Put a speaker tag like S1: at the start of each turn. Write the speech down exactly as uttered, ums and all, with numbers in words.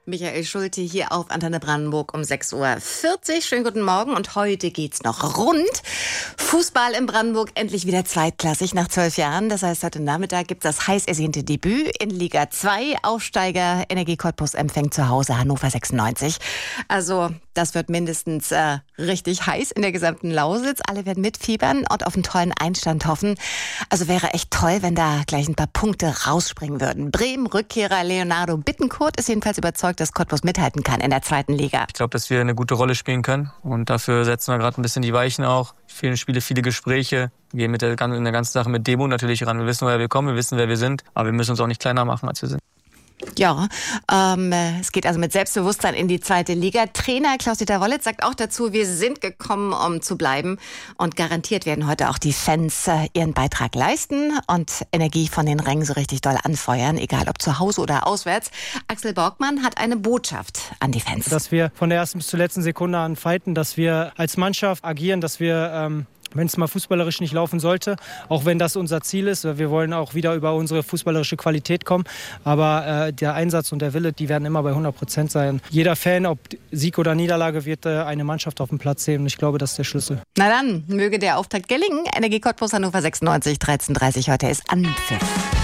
S1: Michael Schulte hier auf Antenne Brandenburg um sechs Uhr vierzig. Schönen guten Morgen und heute geht's noch rund. Fußball in Brandenburg endlich wieder zweitklassig nach zwölf Jahren. Das heißt, heute Nachmittag gibt es das heiß ersehnte Debüt in Liga zwei. Aufsteiger Energie Cottbus empfängt zu Hause Hannover sechsundneunzig. Also das wird mindestens äh, richtig heiß in der gesamten Lausitz. Alle werden mitfiebern und auf einen tollen Einstand hoffen. Also wäre echt toll, wenn da gleich ein paar Punkte rausspringen würden. Bremen-Rückkehrer Leonardo Bittencourt ist jedenfalls überzeugt, dass Cottbus mithalten kann in der zweiten Liga.
S2: Ich glaube, dass wir eine gute Rolle spielen können und dafür setzen wir gerade ein bisschen die Weichen auch. Viele Spiele, viele Gespräche. Wir gehen mit der, in der ganzen Sache mit Demo natürlich ran. Wir wissen, woher wir kommen, wir wissen, wer wir sind, aber wir müssen uns auch nicht kleiner machen, als wir sind.
S1: Ja, ähm, es geht also mit Selbstbewusstsein in die zweite Liga. Trainer Klaus-Dieter Wollitz sagt auch dazu, wir sind gekommen, um zu bleiben. Und garantiert werden heute auch die Fans äh, ihren Beitrag leisten und Energie von den Rängen so richtig doll anfeuern, egal ob zu Hause oder auswärts. Axel Borgmann hat eine Botschaft an die Fans.
S3: Dass wir von der ersten bis zur letzten Sekunde an fighten, dass wir als Mannschaft agieren, dass wir... Ähm wenn es mal fußballerisch nicht laufen sollte, auch wenn das unser Ziel ist. Wir wollen auch wieder über unsere fußballerische Qualität kommen. Aber äh, der Einsatz und der Wille, die werden immer bei hundert Prozent sein. Jeder Fan, ob Sieg oder Niederlage, wird äh, eine Mannschaft auf dem Platz sehen. Und ich glaube, das ist der Schlüssel.
S1: Na dann, möge der Auftakt gelingen. Energie Cottbus Hannover sechsundneunzig, dreizehn Uhr dreißig heute ist Anpfiff.